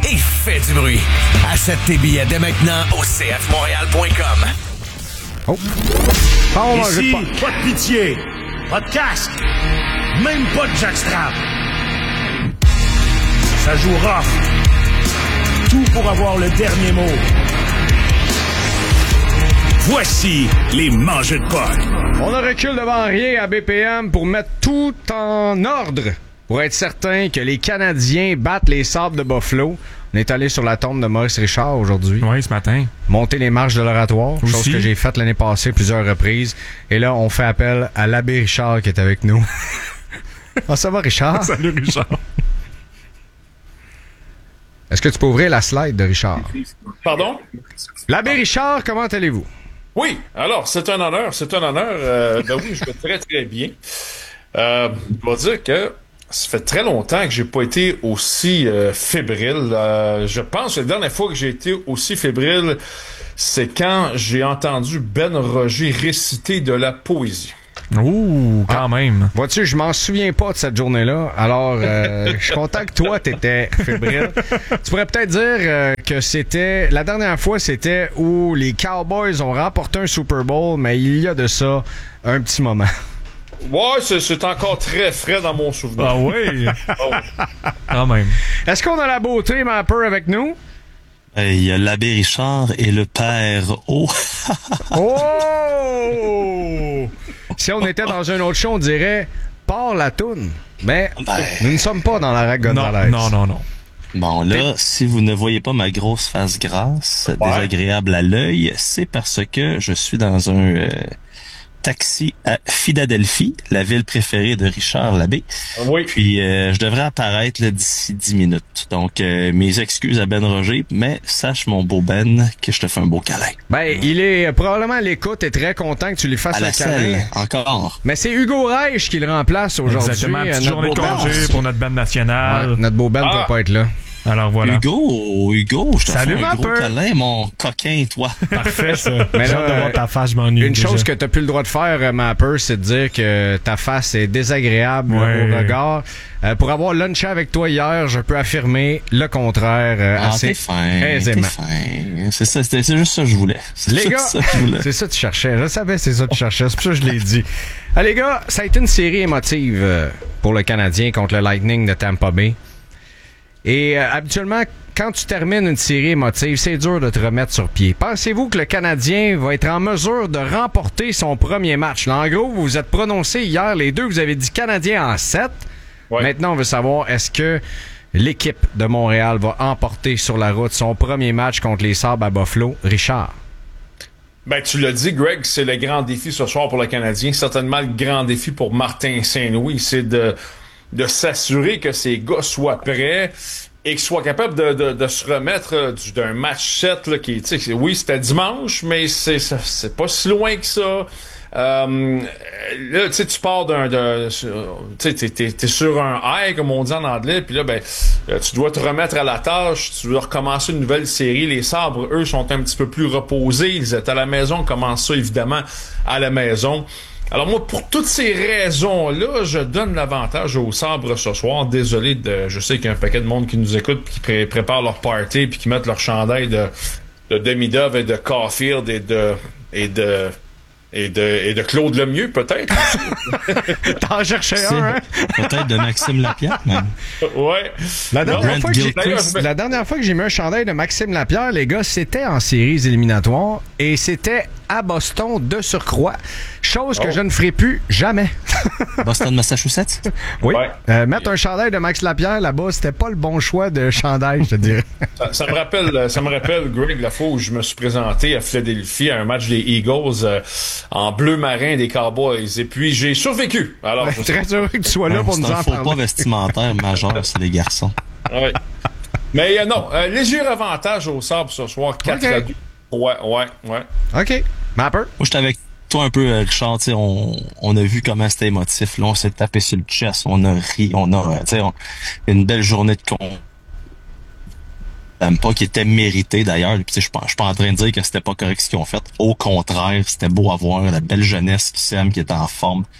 et fais du bruit. Achète tes billets dès maintenant au cfmontréal.com. Oh. Ici, pas de pitié, pas de casque, même pas de jackstrap. Ça joue rough. Tout pour avoir le dernier mot. Voici les mangeux de potes. On ne recule devant rien à BPM pour mettre tout en ordre, pour être certain que les Canadiens battent les Sabres de Buffalo. On est allé sur la tombe de Maurice Richard aujourd'hui. Oui, ce matin. Monter les marches de l'oratoire, Aussi. chose que j'ai faite l'année passée plusieurs reprises. Et là, on fait appel à l'abbé Richard qui est avec nous. Ah, ça va, Richard? Salut, Richard. Est-ce que tu peux ouvrir la slide de Richard? Pardon? L'abbé Richard, comment allez-vous? Oui, alors, c'est un honneur. Ben oui, je vais très, très bien. Je dois dire que ça fait très longtemps que j'ai pas été aussi fébrile. Je pense que la dernière fois que j'ai été aussi fébrile, c'est quand j'ai entendu Ben Roger réciter de la poésie. Ouh, quand même. Vois-tu, je m'en souviens pas de cette journée-là. Alors, je suis content que toi, t'étais fébrile. Tu pourrais peut-être dire que c'était... La dernière fois, c'était où les Cowboys ont remporté un Super Bowl, mais il y a de ça un petit moment. Ouais, c'est encore très frais dans mon souvenir. Ah oui? Oh. Quand même. Est-ce qu'on a la beauté, Mapper, avec nous? Il y a l'abbé Richard et le père O. Oh! Si on était dans un autre show, on dirait « Pars la toune ». Mais nous ne sommes pas dans la règle Gonzalez. Non. Bon, là, si vous ne voyez pas ma grosse face grasse, désagréable à l'œil, c'est parce que je suis dans un taxi à Philadelphie, la ville préférée de Richard Labbé. Oui. Puis, je devrais apparaître là, d'ici 10 minutes. Donc, mes excuses à Ben Roger, mais sache, mon beau Ben, que je te fais un beau câlin. Ben, il est probablement à l'écoute et très content que tu lui fasses À la le câlin. selle, encore. Mais c'est Hugo Reich qui le remplace aujourd'hui. Exactement. Petite Notre journée de beau Ben. congé pour notre bande nationale. Ouais, notre beau Ben ne peut pas être là. Alors voilà. Hugo, je te fais Salut, un gros Mapper. câlin, mon coquin, toi. Parfait, ça. Mais J'ai là, hâte de voir ta face, je m'ennuie. Une déjà. chose que t'as plus le droit de faire, Mapper, c'est de dire que ta face est désagréable Ouais. au regard. Pour avoir lunché avec toi hier, je peux affirmer le contraire assez T'es fin, aisément. t'es fin. C'est ça, c'est juste ça que je voulais. C'est Les juste gars, ça que je voulais. c'est ça que tu cherchais. Je savais c'est ça que tu cherchais. C'est pour ça que je l'ai dit. Ah, les gars, ça a été une série émotive pour le Canadien contre le Lightning de Tampa Bay. Et habituellement, quand tu termines une série émotive, c'est dur de te remettre sur pied. Pensez-vous que le Canadien va être en mesure de remporter son premier match? Là, en gros, vous vous êtes prononcés hier, les deux, vous avez dit Canadien en 7. Ouais. Maintenant, on veut savoir, est-ce que l'équipe de Montréal va emporter sur la route son premier match contre les Sabres à Buffalo? Richard? Ben, tu l'as dit, Greg, c'est le grand défi ce soir pour le Canadien. Certainement le grand défi pour Martin Saint-Louis, c'est de s'assurer que ces gars soient prêts et qu'ils soient capables de se remettre d'un match 7 là, qui, tu sais, oui, c'était dimanche, mais c'est pas si loin que ça. Là, tu sais, tu pars tu sais, t'es sur un high, comme on dit en anglais, puis là, ben, tu dois te remettre à la tâche, tu dois recommencer une nouvelle série. Les Sabres, eux, sont un petit peu plus reposés. Ils étaient à la maison, on commence ça, évidemment, à la maison. Alors moi, pour toutes ces raisons-là, je donne l'avantage aux Sabres ce soir. Désolé, je sais qu'il y a un paquet de monde qui nous écoute, qui prépare leur party, puis qui mettent leur chandail de Demidov et de Caulfield et de Claude Lemieux, peut-être. T'en cherchais un, hein? Peut-être de Maxime Lapierre, même. Ouais. La dernière, fois que j'ai, Gilchrist. la dernière fois que j'ai mis un chandail de Maxime Lapierre, les gars, c'était en séries éliminatoires et c'était à Boston de surcroît. Chose que je ne ferai plus jamais. Boston, Massachusetts? Oui. Ouais. Mettre un chandail de Max Lapierre là-bas, c'était pas le bon choix de chandail, je te dirais. Ça me rappelle, Greg, la fois où je me suis présenté à Philadelphie à un match des Eagles en bleu marin des Cowboys. Et puis, j'ai survécu. Alors, Je suis très heureux que tu sois là pour C'est nous un en faux pas parler. vestimentaire majeur, c'est les garçons. ouais. Mais non, léger avantage au Sabres ce soir, 4-2. Ouais. OK. Mapper? Moi, j'étais avec toi un peu, Richard, tu sais, on a vu comment c'était émotif. Là, on s'est tapé sur le chest, on a ri, tu sais, une belle journée de pas qui était méritée d'ailleurs. Puis, tu sais, je suis pas en train de dire que c'était pas correct ce qu'ils ont fait. Au contraire, c'était beau à voir, la belle jeunesse qui s'aime, qui est en forme.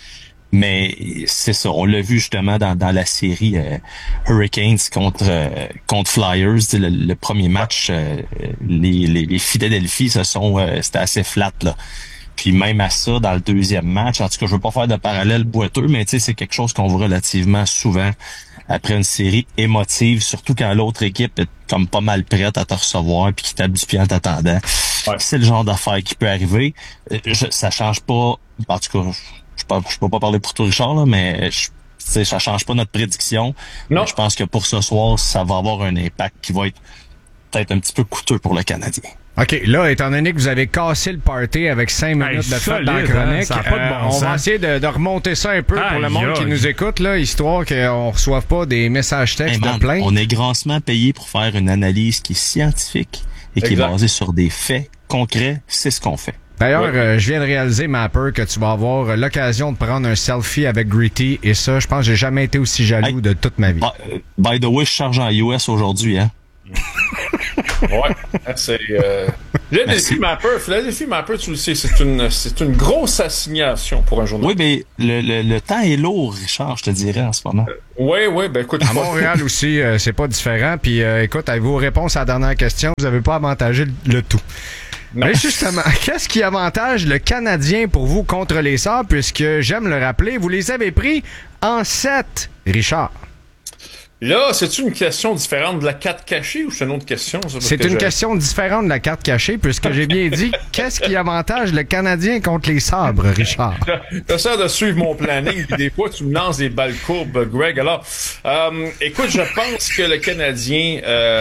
Mais c'est ça, on l'a vu justement dans la série Hurricanes contre Flyers, le premier match, les Philadelphie c'était assez flat là. Puis même à ça, dans le deuxième match, en tout cas, je veux pas faire de parallèle boiteux, mais tu sais, c'est quelque chose qu'on voit relativement souvent après une série émotive, surtout quand l'autre équipe est comme pas mal prête à te recevoir puis qui tape du pied en t'attendant. Ouais. C'est le genre d'affaire qui peut arriver. Ça change pas, en tout cas, je peux pas parler pour toi, Richard, là, mais ça change pas notre prédiction. Non. Je pense que pour ce soir, ça va avoir un impact qui va être peut-être un petit peu coûteux pour le Canadien. OK, là, étant donné que vous avez cassé le party avec 5 minutes de fête dans la chronique, on va essayer de remonter ça un peu pour le monde qui nous écoute, là, histoire qu'on ne reçoive pas des messages textes de plainte. On est grassement payé pour faire une analyse qui est scientifique et qui est basée sur des faits concrets. C'est ce qu'on fait. D'ailleurs, je viens de réaliser, Mapper, que tu vas avoir l'occasion de prendre un selfie avec Gritty, et ça, je pense que j'ai jamais été aussi jaloux de toute ma vie. By the way, je charge en US aujourd'hui, hein. Ouais, c'est Philadelphie Mapper, tu le sais, c'est une grosse assignation pour un journaliste. Oui, mais le temps est lourd, Richard, je te dirais en ce moment. Oui, ben écoute, à Montréal aussi, c'est pas différent. Puis écoute, avez vos réponses à la dernière question, vous avez pas avantagé le tout. Non. Mais justement, qu'est-ce qui avantage le Canadien pour vous contre les Sabres, puisque j'aime le rappeler, vous les avez pris en 7, Richard? Là, c'est-tu une question différente de la carte cachée ou c'est une autre question? C'est une question différente de la carte cachée, puisque j'ai bien dit qu'est-ce qui avantage le Canadien contre les Sabres, Richard? T'essaies de suivre mon planning, puis des fois, tu me lances des balles courbes, Greg. Alors, écoute, je pense que le Canadien...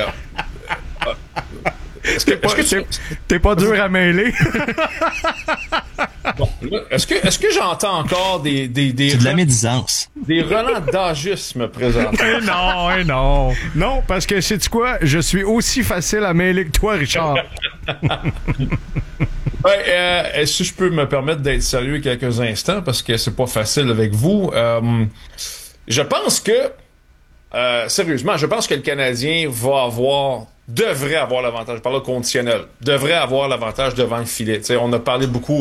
Est-ce que t'es pas dur à mêler? Bon, est-ce que j'entends encore des c'est de la médisance. Des relents d'agisme présentement? Non. Non, parce que sais-tu quoi? Je suis aussi facile à mêler que toi, Richard. Si je peux me permettre d'être sérieux quelques instants, parce que c'est pas facile avec vous, je pense que sérieusement, je pense que le Canadien devrait avoir l'avantage, par le conditionnel, devrait avoir l'avantage devant le filet. T'sais, on a parlé beaucoup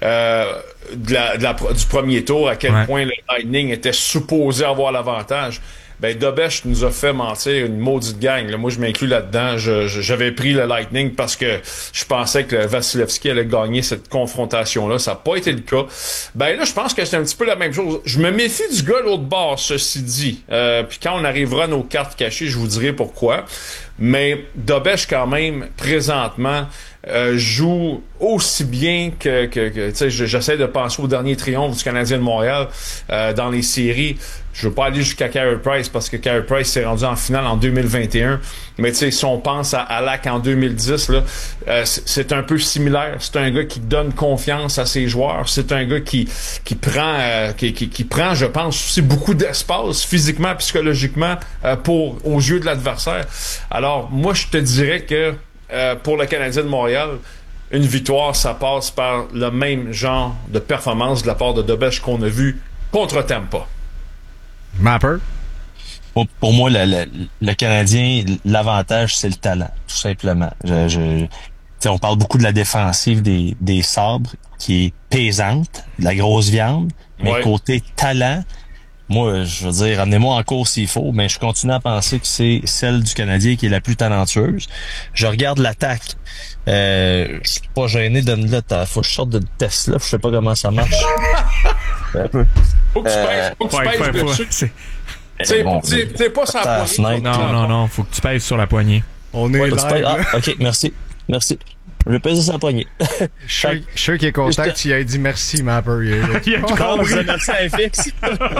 du premier tour, à quel point le Lightning était supposé avoir l'avantage. Ben, Dobech nous a fait mentir une maudite gang. Là, moi, je m'inclus là-dedans. J'avais pris le Lightning parce que je pensais que Vasilevski allait gagner cette confrontation-là. Ça n'a pas été le cas. Ben là, je pense que c'est un petit peu la même chose. Je me méfie du gars l'autre bord, ceci dit. Puis quand on arrivera à nos cartes cachées, je vous dirai pourquoi. Mais Dobech, quand même, présentement, joue aussi bien que tu sais, j'essaie de penser au dernier triomphe du Canadien de Montréal dans les séries. Je veux pas aller jusqu'à Carey Price parce que Carey Price s'est rendu en finale en 2021. Mais tu sais, si on pense à Alak en 2010, là, c'est un peu similaire. C'est un gars qui donne confiance à ses joueurs. C'est un gars qui prend, je pense, aussi beaucoup d'espace physiquement, psychologiquement, aux yeux de l'adversaire. Alors, moi, je te dirais que pour le Canadien de Montréal, une victoire, ça passe par le même genre de performance de la part de Dobech qu'on a vu contre Tampa. Mapper? Pour moi, le Canadien, l'avantage, c'est le talent, tout simplement. On parle beaucoup de la défensive des Sabres, qui est pesante, de la grosse viande, mais côté talent, moi, je veux dire, amenez-moi en cours s'il faut, mais je continue à penser que c'est celle du Canadien qui est la plus talentueuse. Je regarde l'attaque. Je suis pas gêné de là, faut que je sorte de test là, je sais pas comment ça marche. Faut que tu pèses dessus. T'es pas sur la poignée. Non, faut que tu pèses sur la poignée. On est là. OK, merci. Je vais peser sur la poignée. Je suis sûr qu'il est content que tu aies dit merci, Mapper. Il a compris. Merci à FX.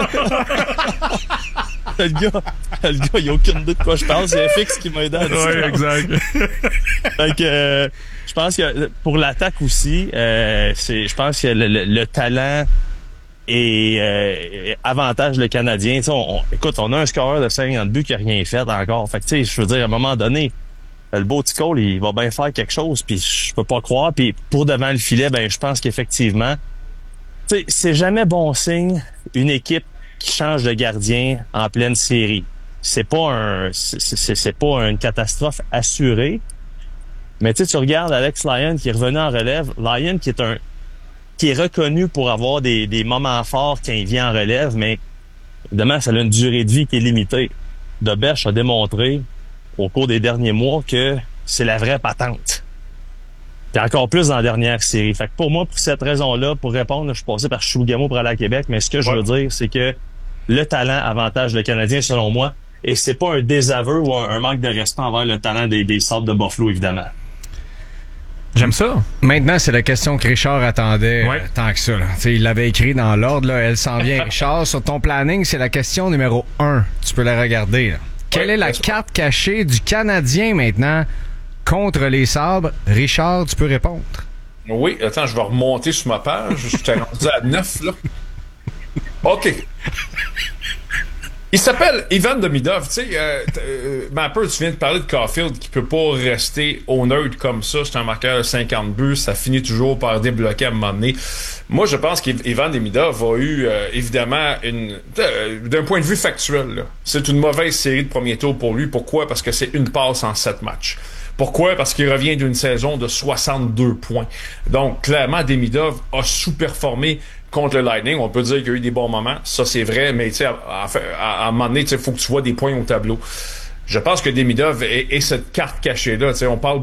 Le gars, il n'y a aucune doute de quoi je parle. C'est FX qui m'a aidé à dire ça. Oui, exact. Donc, je pense que pour l'attaque aussi, je pense que le talent et avantage le Canadien. Écoute, on a un scoreur de 50 buts qui n'a rien fait encore. Fait que, tu sais, je veux dire, à un moment donné, le beau petit Cole, il va bien faire quelque chose, puis je peux pas croire. Puis pour devant le filet, ben je pense qu'effectivement, tu sais, c'est jamais bon signe une équipe qui change de gardien en pleine série. C'est pas une catastrophe assurée. Mais tu regardes Alex Lyon qui est revenu en relève, Lyon qui est qui est reconnu pour avoir des moments forts quand il vient en relève, mais évidemment, ça a une durée de vie qui est limitée. Dobberge a démontré au cours des derniers mois que c'est la vraie patente. Puis encore plus dans la dernière série. Fait que pour moi, pour cette raison-là, pour répondre, je suis passé par Chibougamau pour aller à Québec, mais ce que je veux dire, c'est que le talent avantage le Canadien, selon moi, et c'est pas un désaveu ou un manque de respect envers le talent des Sabres de Buffalo, évidemment. J'aime ça. Maintenant, c'est la question que Richard attendait tant que ça. Là. Il l'avait écrit dans l'ordre. Là, elle s'en vient. Richard, sur ton planning, c'est la question numéro 1. Tu peux la regarder. Là. Quelle est la carte cachée du Canadien maintenant contre les Sabres? Richard, tu peux répondre. Oui, attends, je vais remonter sur ma page. Je suis rendu à 9, là. OK. Il s'appelle Ivan Demidov. Tu sais, Mapper, tu viens de parler de Caulfield qui peut pas rester au neutre comme ça. C'est un marqueur de 50 buts. Ça finit toujours par débloquer à un moment donné. Moi, je pense qu'Ivan Demidov a eu, évidemment, d'un point de vue factuel, là, c'est une mauvaise série de premier tour pour lui. Pourquoi? Parce que c'est une passe en 7 matchs. Pourquoi? Parce qu'il revient d'une saison de 62 points. Donc, clairement, Demidov a sous-performé contre le Lightning. On peut dire qu'il y a eu des bons moments. Ça, c'est vrai, mais tu sais, à un moment donné, il faut que tu vois des points au tableau. Je pense que Demidov est cette carte cachée-là. Tu sais, on parle